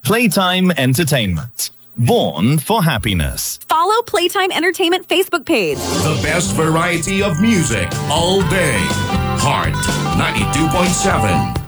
Playtime Entertainment. Born for happiness. Follow Playtime Entertainment Facebook page. The best variety of music all day. Heart 92.7.